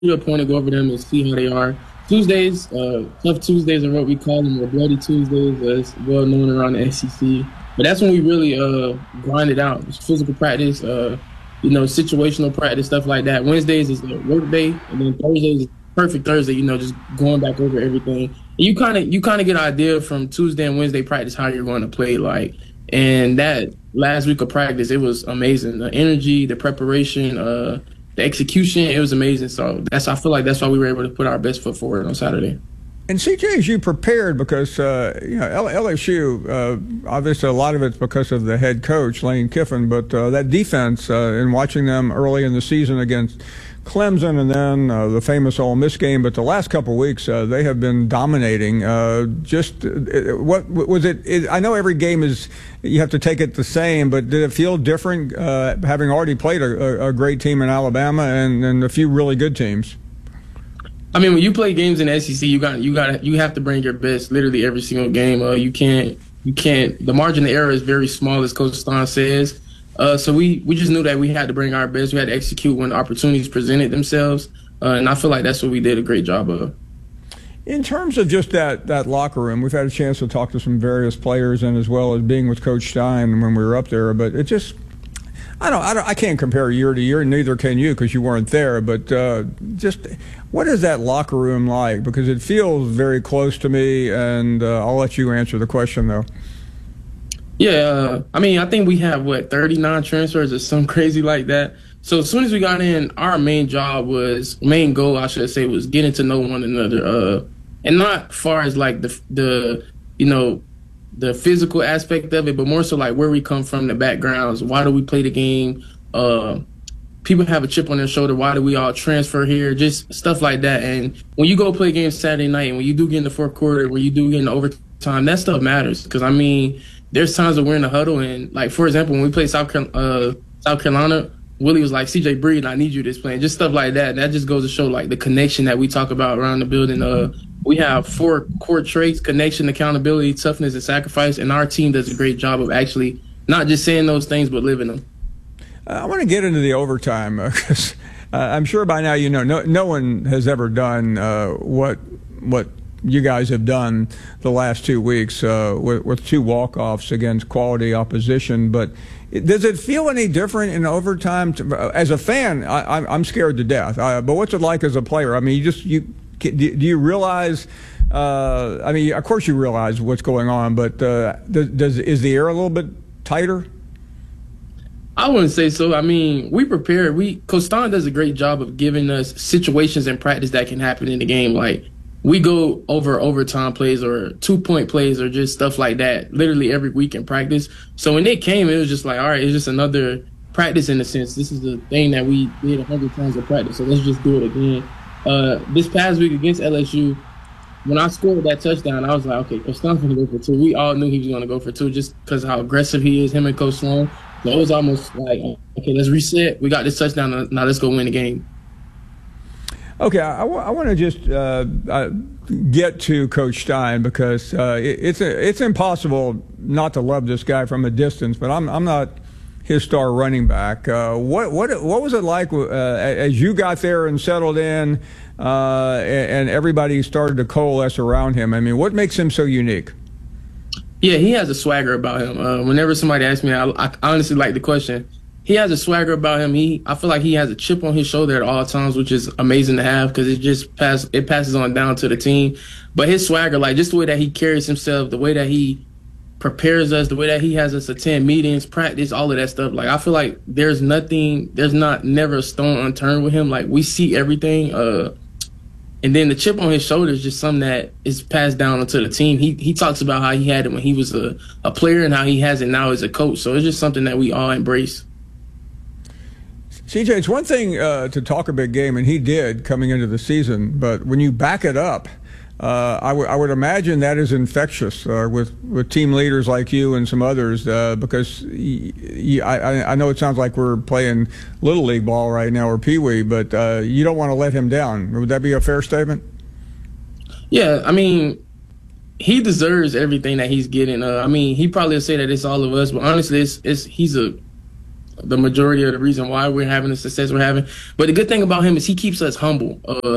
a point to go over them and see how they are. Tuesdays, tough Tuesdays are what we call them, or bloody Tuesdays, as well known around the SEC. But that's when we really grind it out. It's physical practice, situational practice, stuff like that. Wednesdays is the work day, and then Thursdays is perfect Thursday. Just going back over everything. And you kind of get an idea from Tuesday and Wednesday practice how you're going to play like. And that last week of practice, it was amazing. The energy, the preparation, the execution, it was amazing. So I feel like that's why we were able to put our best foot forward on Saturday. And CJ, as you prepared, because LSU, obviously a lot of it's because of the head coach Lane Kiffin, but that defense, in watching them early in the season against Clemson, and then the famous Ole Miss game. But the last couple of weeks, they have been dominating. What was it? I know every game is you have to take it the same, but did it feel different having already played a great team in Alabama and a few really good teams? I mean, when you play games in the SEC, you have to bring your best literally every single game. You can't. The margin of error is very small, as Coach Stein says. So we just knew that we had to bring our best. We had to execute when opportunities presented themselves, and I feel like that's what we did a great job of. In terms of just that locker room, we've had a chance to talk to some various players, and as well as being with Coach Stein when we were up there. But it just, I can't compare year to year, neither can you because you weren't there. But just what is that locker room like? Because it feels very close to me, and I'll let you answer the question though. Yeah, I mean, I think we have 39 transfers or something crazy like that. So as soon as we got in, our main goal, I should say, was getting to know one another, and not far as like the physical aspect of it, but more so like where we come from, the backgrounds. Why do we play the game? People have a chip on their shoulder. Why do we all transfer here? Just stuff like that. And when you go play games Saturday night, and when you do get in the fourth quarter, when you do get in the overtime, that stuff matters. Because I mean, there's times that we're in the huddle, and like for example, when we played South Carolina, Willie was like, "CJ, breathe. I need you this play." Just stuff like that. That just goes to show like the connection that we talk about around the building. We have 4 core traits: connection, accountability, toughness, and sacrifice. And our team does a great job of actually not just saying those things, but living them. I want to get into the overtime because I'm sure by now no one has ever done what you guys have done the last 2 weeks with 2 walk-offs against quality opposition. But does it feel any different in overtime? As a fan, I'm scared to death. But what's it like as a player? I mean, do you realize? I mean, of course you realize what's going on, but is the air a little bit tighter? I wouldn't say so. I mean, we prepare. Coach Stein does a great job of giving us situations in practice that can happen in the game. Like, we go over overtime plays or 2-point plays or just stuff like that literally every week in practice. So when they came, it was just like, all right, it's just another practice in a sense. This is the thing that we did 100 times in practice, so let's just do it again. This past week against LSU, when I scored that touchdown, I was like, okay, Coach Stein's going to go for 2. We all knew he was going to go for 2 just because how aggressive he is, him and Coach Sloan. So it was almost like, okay, let's reset. We got this touchdown. Now let's go win the game. Okay, I want to just get to Coach Stein because it's impossible not to love this guy from a distance. But I'm not his star running back. What was it like as you got there and settled in, and everybody started to coalesce around him? I mean, what makes him so unique? Yeah, he has a swagger about him. Whenever somebody asks me, I honestly like the question. He has a swagger about him. I feel like he has a chip on his shoulder at all times, which is amazing to have because it passes on down to the team. But his swagger, like just the way that he carries himself, the way that he prepares us, the way that he has us attend meetings, practice, all of that stuff. Like I feel like there's never a stone unturned with him. Like we see everything. And then the chip on his shoulder is just something that is passed down onto the team. He talks about how he had it when he was a player and how he has it now as a coach. So it's just something that we all embrace. CJ, it's one thing to talk a big game, and he did coming into the season, but when you back it up, I would imagine that is infectious with team leaders like you and some others because I know it sounds like we're playing Little League ball right now or Pee Wee, but you don't want to let him down. Would that be a fair statement? Yeah, I mean, he deserves everything that he's getting. I mean, he probably will say that it's all of us, but honestly, he's a the majority of the reason why we're having the success we're having. But the good thing about him is he keeps us humble.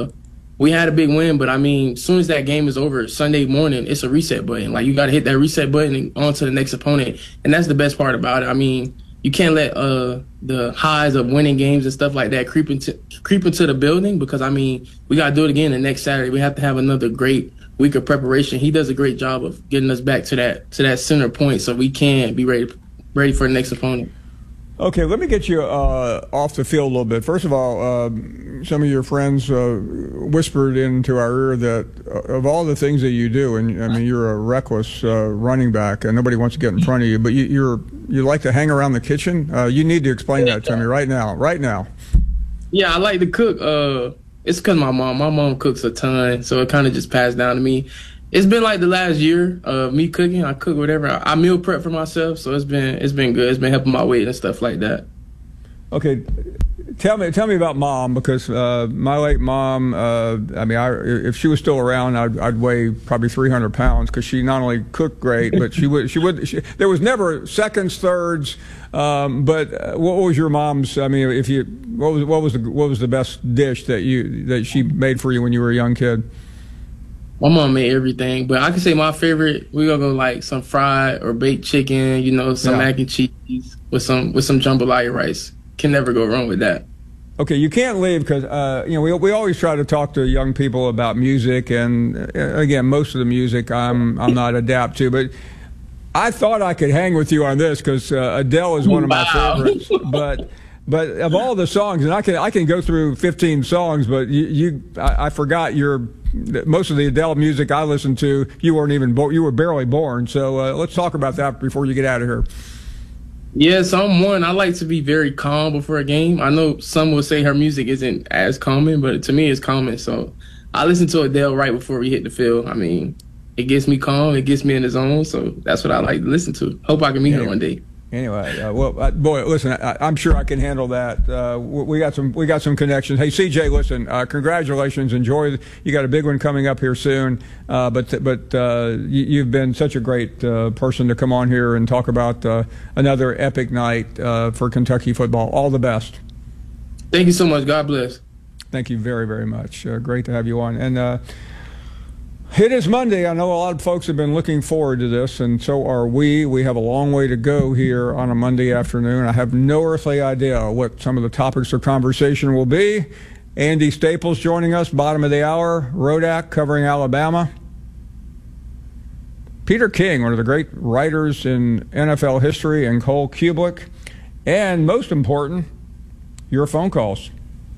We had a big win, but I mean, as soon as that game is over, Sunday morning, it's a reset button. Like, you got to hit that reset button and on to the next opponent. And that's the best part about it. I mean, you can't let the highs of winning games and stuff like that creep into the building, because, I mean, we got to do it again the next Saturday. We have to have another great week of preparation. He does a great job of getting us back to that center point so we can be ready for the next opponent. Okay, let me get you off the field a little bit. First of all, some of your friends whispered into our ear that of all the things that you do, and I mean, you're a reckless running back, and nobody wants to get in front of you, but you like to hang around the kitchen. You need to explain that to me right now. Right now. Yeah, I like to cook. It's because my mom cooks a ton, so it kind of just passed down to me. It's been like the last year of me cooking. I cook whatever. I meal prep for myself, so it's been good. It's been helping my weight and stuff like that. Okay, tell me about Mom, because my late mom. I mean, if she was still around, I'd weigh probably 300 pounds, because she not only cooked great, but she would. There was never seconds, thirds. But what was your mom's? I mean, what was the best dish that she made for you when you were a young kid? My mom made everything, but I can say my favorite, we're gonna go like some fried or baked chicken, some mac and cheese with some jambalaya rice. Can never go wrong with that. Okay, you can't leave, because we always try to talk to young people about music, and again, most of the music I'm not adapt to, but I thought I could hang with you on this, because Adele is one of my favorites, But of all the songs, and I can go through 15 songs, but I forgot most of the Adele music I listened to. You were barely born. So let's talk about that before you get out of here. Yeah, so I like to be very calm before a game. I know some will say her music isn't as calming, but to me it's calming. So I listen to Adele right before we hit the field. I mean, it gets me calm, it gets me in the zone. So that's what I like to listen to. Hope I can meet her one day. Anyway, boy, listen, I'm sure I can handle that. We got some connections. Hey, CJ, listen, congratulations. Enjoy. You got a big one coming up here soon. But you've been such a great person to come on here and talk about another epic night for Kentucky football. All the best. Thank you so much. God bless. Thank you very, very much. Great to have you on. And it is Monday. I know a lot of folks have been looking forward to this, and so are we. We have a long way to go here on a Monday afternoon. I have no earthly idea what some of the topics of conversation will be. Andy Staples joining us, bottom of the hour. Rodak covering Alabama. Peter King, one of the great writers in NFL history, and Cole Kublik. And most important, your phone calls.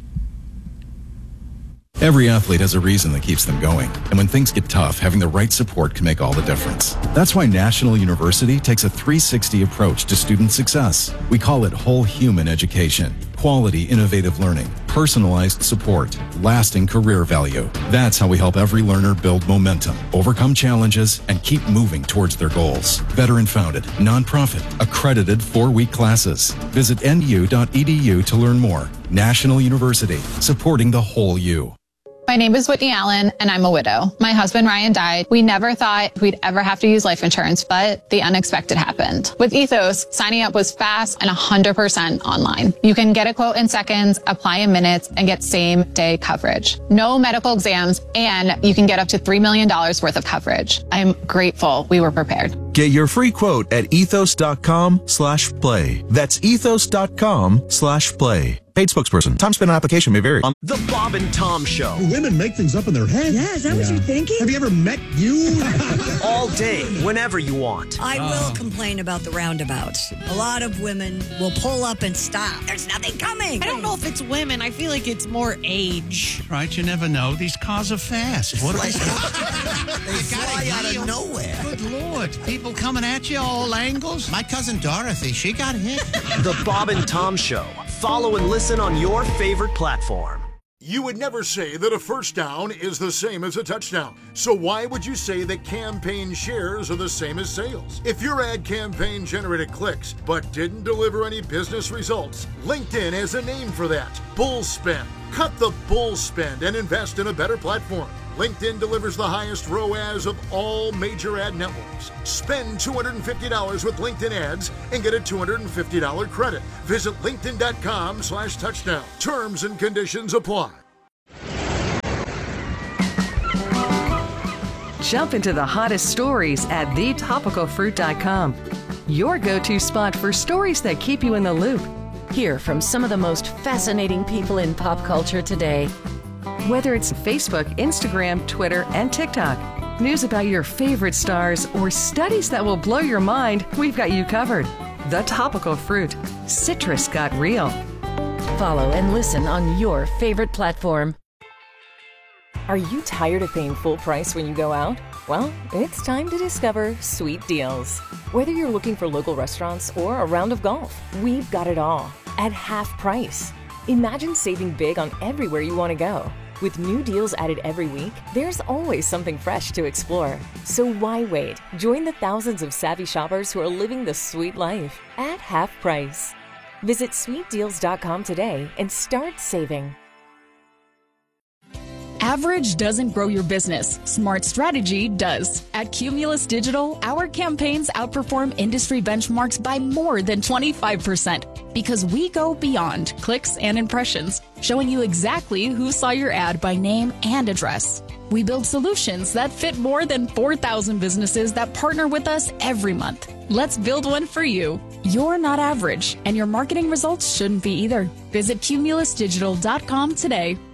Every athlete has a reason that keeps them going. And when things get tough, having the right support can make all the difference. That's why National University takes a 360 approach to student success. We call it whole human education. Quality, innovative learning, personalized support, lasting career value. That's how we help every learner build momentum, overcome challenges, and keep moving towards their goals. Veteran-founded, nonprofit, accredited 4-week classes. Visit nu.edu to learn more. National University, supporting the whole you. My name is Whitney Allen, and I'm a widow. My husband, Ryan, died. We never thought we'd ever have to use life insurance, but the unexpected happened. With Ethos, signing up was fast and 100% online. You can get a quote in seconds, apply in minutes, and get same-day coverage. No medical exams, and you can get up to $3 million worth of coverage. I'm grateful we were prepared. Get your free quote at ethos.com/play. That's ethos.com/play. Paid spokesperson. Time spent on application may vary. The Bob and Tom Show. Do women make things up in their head? Yeah, is that what you're thinking? Have you ever met you? All day, whenever you want. I will complain about the roundabouts. A lot of women will pull up and stop. There's nothing coming. I don't know if it's women. I feel like it's more age. Right, you never know. These cars are fast. What are they? They fly out of nowhere. Good Lord. People coming at you all angles. My cousin Dorothy, she got hit. The Bob and Tom Show. Follow and listen on your favorite platform. You would never say that a first down is the same as a touchdown. So why would you say that campaign shares are the same as sales? If your ad campaign generated clicks but didn't deliver any business results, LinkedIn has a name for that: bull spend. Cut the bull spend and invest in a better platform. LinkedIn delivers the highest ROAS of all major ad networks. Spend $250 with LinkedIn ads and get a $250 credit. Visit linkedin.com/touchdown. Terms and conditions apply. Jump into the hottest stories at thetopicalfruit.com. Your go-to spot for stories that keep you in the loop. Hear from some of the most fascinating people in pop culture today. Whether it's Facebook, Instagram, Twitter, and TikTok, news about your favorite stars, or studies that will blow your mind, we've got you covered. The Topical Fruit. Citrus got real. Follow and listen on your favorite platform. Are you tired of paying full price when you go out? Well, it's time to discover Sweet Deals. Whether you're looking for local restaurants or a round of golf, we've got it all at half price. Imagine saving big on everywhere you want to go. With new deals added every week, there's always something fresh to explore. So why wait? Join the thousands of savvy shoppers who are living the sweet life at half price. Visit sweetdeals.com today and start saving. Average doesn't grow your business. Smart strategy does. At Cumulus Digital, our campaigns outperform industry benchmarks by more than 25% because we go beyond clicks and impressions, showing you exactly who saw your ad by name and address. We build solutions that fit more than 4,000 businesses that partner with us every month. Let's build one for you. You're not average, and your marketing results shouldn't be either. Visit cumulusdigital.com today.